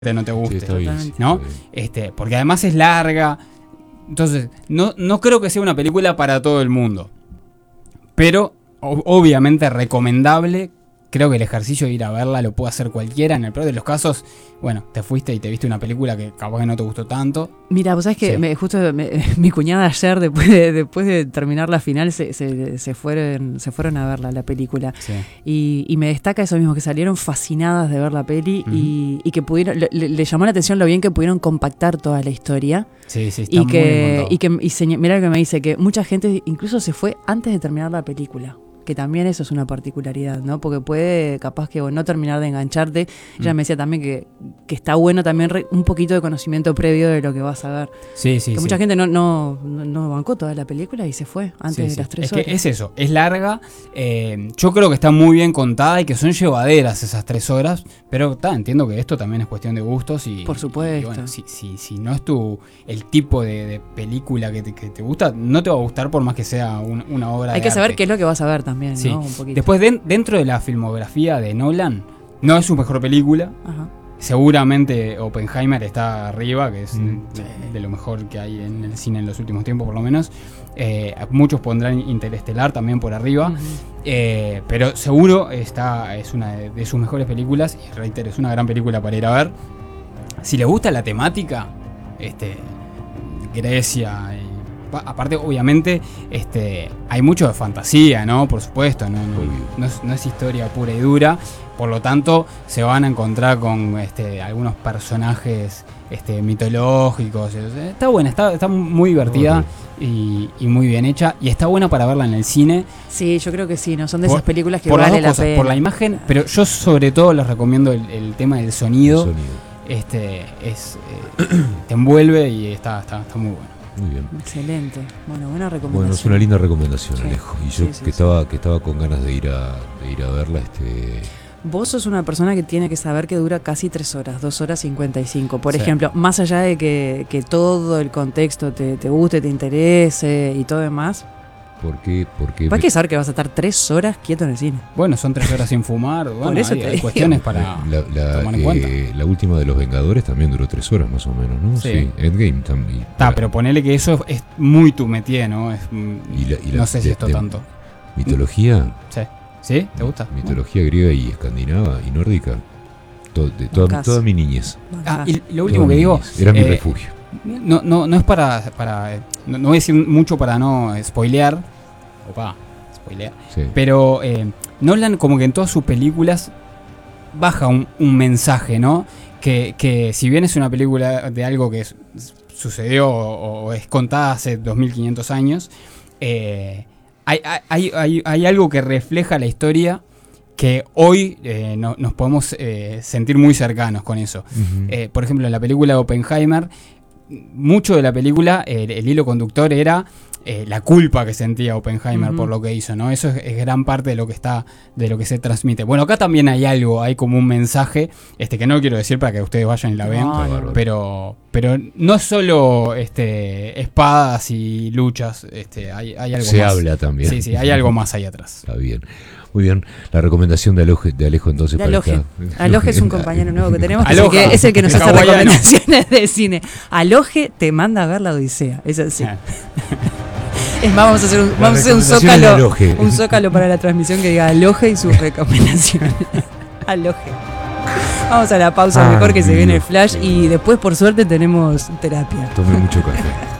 no te guste, Sí, bien, ¿no? Porque además es larga. Entonces, no creo que sea una película para todo el mundo. Pero, obviamente recomendable. Creo que el ejercicio de ir a verla lo puede hacer cualquiera. En el peor de los casos, bueno, te fuiste y te viste una película que capaz que no te gustó tanto. Mira, vos sabés que mi cuñada ayer, después de terminar la final, se fueron a verla, la película. Sí. Y me destaca eso mismo, que salieron fascinadas de ver la peli y que pudieron, le llamó la atención lo bien que pudieron compactar toda la historia. Sí, está muy bien contado. Mirá lo que me dice, que mucha gente incluso se fue antes de terminar la película. Que también eso es una particularidad, ¿no? Porque puede, capaz que no terminar de engancharte. Ella me decía también que está bueno también un poquito de conocimiento previo de lo que vas a ver. Sí. Que mucha gente no bancó toda la película y se fue antes de las 3 horas. Que es eso, es larga. Yo creo que está muy bien contada y que son llevaderas esas 3 horas. Pero entiendo que esto también es cuestión de gustos. Por supuesto. Y bueno, si no es el tipo de película que te gusta, no te va a gustar por más que sea una obra de arte. Hay que saber qué es lo que vas a ver también, sí. ¿no? Un poquito. Después, dentro de la filmografía de Nolan, no es su mejor película. Ajá. Seguramente Oppenheimer está arriba, que es de lo mejor que hay en el cine en los últimos tiempos, por lo menos. Muchos pondrán Interestelar también por arriba. Uh-huh. Pero seguro es una de sus mejores películas. Y reitero, es una gran película para ir a ver. Si les gusta la temática, Grecia... Aparte, obviamente, hay mucho de fantasía, ¿no? Por supuesto, no es historia pura y dura. Por lo tanto, se van a encontrar con algunos personajes mitológicos. Está buena, está muy divertida y muy bien hecha. Y está buena para verla en el cine. Sí, yo creo que sí, ¿no? Son de esas películas que por vale las dos la cosas, pena. por la imagen, pero yo sobre todo les recomiendo el tema del sonido. Te envuelve y está muy bueno. Muy bien. Excelente. Buena recomendación. Bueno, es una linda recomendación, sí. Alejo. Y yo sí, que estaba con ganas de ir a verla. Vos sos una persona que tiene que saber que dura casi 3 horas, 2 horas 55. Por ejemplo, más allá de que todo el contexto te guste, te interese y todo demás. Porque hay que saber que vas a estar 3 horas quieto en el cine. Bueno, son 3 horas sin fumar. Bueno, por eso hay cuestiones para tomar en cuenta. La última de los Vengadores también duró 3 horas más o menos, ¿no? Sí. Endgame también. Pero ponele que eso es muy tu métier, ¿no? No sé si esto tanto. ¿Mitología? ¿Sí? ¿Te gusta? Mitología griega y escandinava y nórdica. Toda mi niñez. Y lo último que digo... Era mi refugio. No es para no voy a decir mucho para no spoilear. Spoilear. Sí. Pero Nolan, como que en todas sus películas baja un mensaje, ¿no? Que si bien es una película de algo que sucedió o es contada hace 2500 años, hay algo que refleja la historia que hoy nos podemos sentir muy cercanos con eso. Uh-huh. Por ejemplo, en la película de Oppenheimer, mucho de la película, el hilo conductor era la culpa que sentía Oppenheimer por lo que hizo, ¿no? Eso es gran parte de lo que se transmite. Bueno, acá también hay como un mensaje, que no quiero decir para que ustedes vayan y la vean, pero no es solo espadas y luchas, hay algo se más. Habla también. Sí, hay algo más ahí atrás. Está bien. Muy bien, la recomendación de Alejo entonces para acá. Aloje es un compañero nuevo que tenemos, que es el que nos hace recomendaciones de cine. Aloje te manda a ver la Odisea, es así. Es más, vamos a hacer un zócalo para la transmisión que diga Aloje y sus recomendaciones. Aloje. Vamos a la pausa mejor que se viene el flash y después por suerte tenemos terapia. Tome mucho café.